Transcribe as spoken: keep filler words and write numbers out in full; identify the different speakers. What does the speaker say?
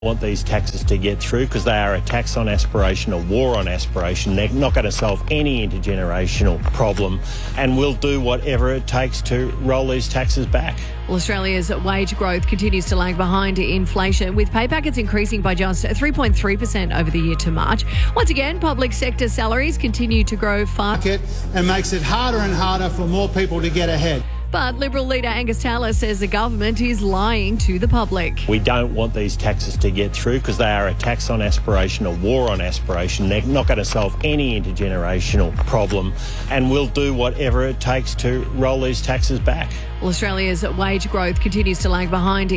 Speaker 1: Want these taxes to get through because they are a tax on aspiration, a war on aspiration. They're not going to solve any intergenerational problem, and we'll do whatever it takes to roll these taxes back.
Speaker 2: Well, Australia's wage growth continues to lag behind inflation, with pay packets increasing by just three point three percent over the year to March. Once again, public sector salaries continue to grow fast.
Speaker 3: And makes it harder and harder for more people to get ahead.
Speaker 2: But Liberal leader Angus Taylor says the government is lying to the public.
Speaker 1: We don't want these taxes to get through because they are a tax on aspiration, a war on aspiration. They're not going to solve any intergenerational problem, and we'll do whatever it takes to roll these taxes back.
Speaker 2: Well, Australia's wage growth continues to lag behind